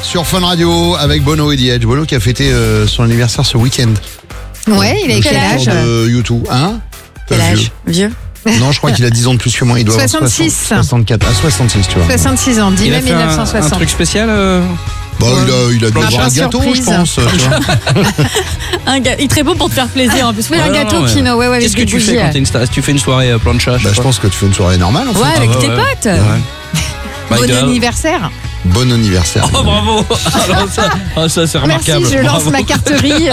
sur Fun Radio avec Bono et The Edge. Bono qui a fêté son anniversaire ce week-end. Ouais, il a quel âge de YouTube. Hein? Quel âge? Vieux? Non, je crois qu'il a 10 ans de plus que moi. Il doit 66. avoir 64. Ah, 66, tu vois. 66 ans, 10 mai 1960. Un truc spécial Bah, il a dû avoir un gâteau, surprise. je pense. Tu vois. Il est très beau pour te faire plaisir en plus. Oui, un gâteau Kino, ouais, avec Qu'est-ce que des tu fais bougies. quand t'es une star? Tu fais une soirée plancha? Bah, je pense que tu fais une soirée normale en fait. Ouais, avec Ah, tes ouais. potes. Ouais. Bah, Bon il doit- anniversaire. Bon anniversaire. Oh bravo. Ça c'est Merci, remarquable. je lance Bravo. ma carterie.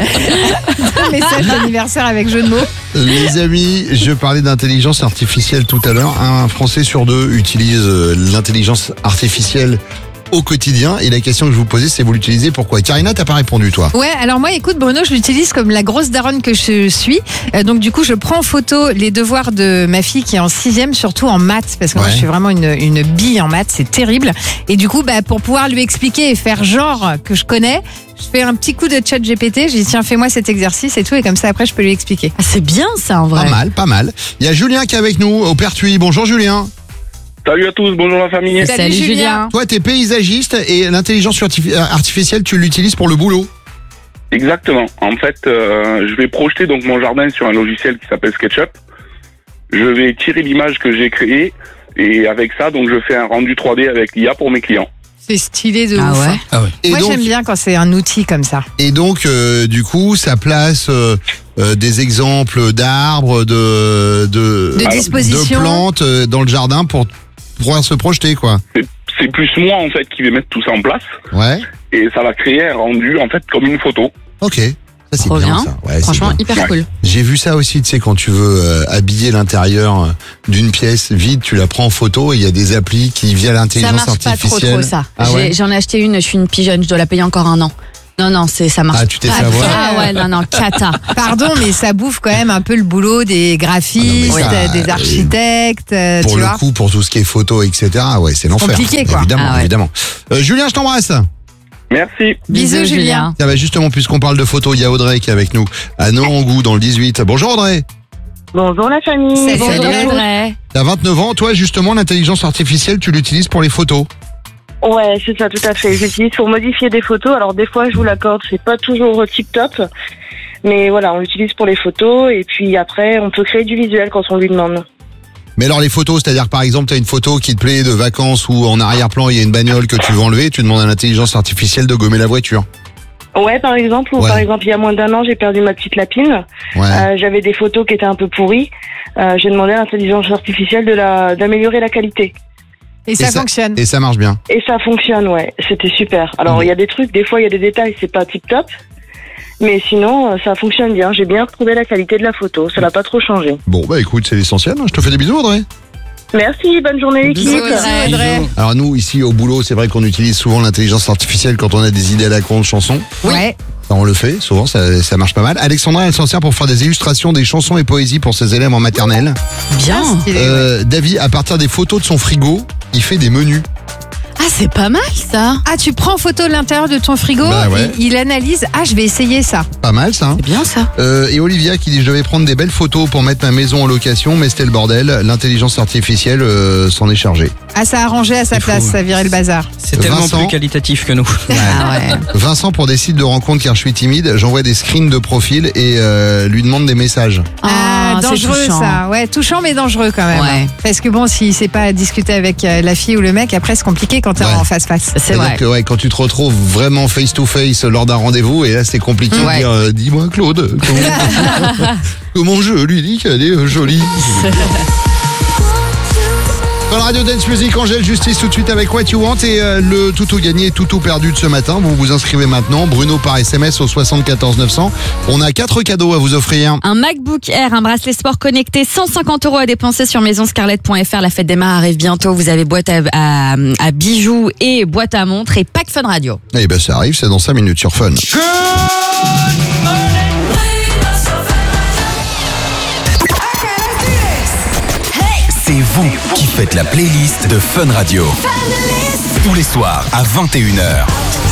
Un message d'anniversaire avec jeu de mots. Les amis, je parlais d'intelligence artificielle tout à l'heure. Un Français sur deux utilise l'intelligence artificielle au quotidien. Et la question que je vous posais, c'est vous l'utilisez pourquoi? Karina, t'as pas répondu toi. Ouais, alors moi, écoute, Bruno, je l'utilise comme la grosse daronne que je suis. Donc, du coup, je prends en photo les devoirs de ma fille qui est en 6e, surtout en maths, parce que moi, Ouais. je suis vraiment une bille en maths, c'est terrible. Et du coup, pour pouvoir lui expliquer et faire genre que je connais, je fais un petit coup de chat GPT, je dis tiens, fais-moi cet exercice et tout, et comme ça, après, je peux lui expliquer. Ah, c'est bien ça en vrai. Pas mal, pas mal. Il y a Julien qui est avec nous au Pertuis. Bonjour Julien. Salut à tous, bonjour la famille. Salut, Julien. Toi, t'es paysagiste et l'intelligence artificielle, tu l'utilises pour le boulot. Exactement. En fait, je vais projeter donc mon jardin sur un logiciel qui s'appelle SketchUp. Je vais tirer l'image que j'ai créée et avec ça, donc je fais un rendu 3D avec l'IA pour mes clients. C'est stylé de Ah ouf. ouais. Ah ouais. Et Moi, donc, j'aime bien quand c'est un outil comme ça. et donc du coup, ça place des exemples d'arbres, de dispositions. plantes dans le jardin pour pouvoir se projeter, quoi. C'est plus moi en fait qui vais mettre tout ça en place Ouais. et ça va créer un rendu en fait comme une photo. Ok. Ça, c'est Trop bien. ça. Ouais, c'est Franchement, bien. hyper Ouais. cool. J'ai vu ça aussi, tu sais, quand tu veux habiller l'intérieur d'une pièce vide, tu la prends en photo et il y a des applis qui, via Ça l'intelligence marche pas artificielle. trop ça. Ah ouais. J'en ai acheté une, je suis une pigeonne, je dois la payer encore un an. Non, ça marche Ah, tu t'es pas. fait avoir. Ah ouais, non, cata. Pardon, mais ça bouffe quand même un peu le boulot des graphistes, Ah non, mais ça, des architectes, Pour tu le vois. coup, pour tout ce qui est photo, etc. Ouais, c'est l'enfer. compliqué, quoi. Évidemment, Ah ouais. évidemment. Julien, je t'embrasse. Merci. Bisous, Julien. Ça va justement, puisqu'on parle de photos, il y a Audrey qui est avec nous à Norangou dans le 18. Bonjour Audrey. Bonjour la famille. Salut, Bonjour. Audrey. Audrey. T'as 29 ans, toi justement, l'intelligence artificielle, tu l'utilises pour les photos. Ouais, c'est ça, tout à fait. J'utilise pour modifier des photos. Alors des fois, je vous l'accorde, c'est pas toujours tip-top. Mais voilà, on l'utilise pour les photos. Et puis après, on peut créer du visuel quand on lui demande. Mais alors les photos, c'est-à-dire que par exemple, t'as une photo qui te plaît de vacances ou en arrière-plan, il y a une bagnole que tu veux enlever, tu demandes à l'intelligence artificielle de gommer la voiture. Ouais, par exemple. Ou Ouais. par exemple, il y a moins d'1 an, j'ai perdu ma petite lapine. Ouais. J'avais des photos qui étaient un peu pourries. J'ai demandé à l'intelligence artificielle d'améliorer la qualité. Et ça fonctionne. Et ça marche bien. Et ça fonctionne, ouais. C'était super. Alors, il y a des trucs, des fois, il y a des détails, c'est pas tip-top. Mais sinon, ça fonctionne bien. J'ai bien retrouvé la qualité de la photo. Ça n'a pas trop changé. Bon, bah écoute, c'est l'essentiel. Je te fais des bisous Audrey. Merci, bonne journée l'équipe. Bisous, Audrey. Alors nous, ici au boulot, c'est vrai qu'on utilise souvent l'intelligence artificielle quand on a des idées à la con de chansons. Ouais. Ça, on le fait, souvent, ça marche pas mal. Alexandra, elle s'en sert pour faire des illustrations, des chansons et poésies pour ses élèves en maternelle. Bien. Stylé, ouais. David, à partir des photos de son frigo, il fait des menus. Ah, c'est pas mal ça. Ah, tu prends photo de l'intérieur de ton frigo, Bah ouais. il analyse. Ah, je vais essayer ça. Pas mal, ça. Hein. C'est bien ça. Et Olivia qui dit je devais prendre des belles photos pour mettre ma maison en location, mais c'était le bordel. L'intelligence artificielle s'en est chargée. Ah, ça a rangé à sa C'est place, fou. ça a viré le bazar. C'est tellement Vincent. plus qualitatif que nous. Ah ouais. Vincent, pour des sites de rencontres car je suis timide, j'envoie des screens de profil et lui demande des messages. Ah, c'est dangereux touchant. ça. Ouais, touchant mais dangereux quand même. Ouais. Parce que bon, s'il sait pas discuter avec la fille ou le mec, après c'est compliqué quand t'es Ouais. en face-face. C'est C'est-à-dire vrai. que ouais, quand tu te retrouves vraiment face to face lors d'un rendez-vous, et là c'est compliqué de Ouais. dire dis-moi Claude, comment je lui dis qu'elle est jolie. Dans la radio Dance Music, Angèle Justice tout de suite avec What You Want et le toutou gagné, toutou perdu de ce matin. Vous vous inscrivez maintenant, Bruno par SMS au 74 900. On a 4 cadeaux à vous offrir. Un MacBook Air, un bracelet sport connecté, 150 € à dépenser sur maisonscarlett.fr. La fête des mères arrive bientôt. Vous avez boîte à bijoux et boîte à montres et pack Fun Radio. Eh ben ça arrive, c'est dans 5 minutes sur Fun. C'est vous qui faites la playlist de Fun Radio. Tous les soirs à 21h.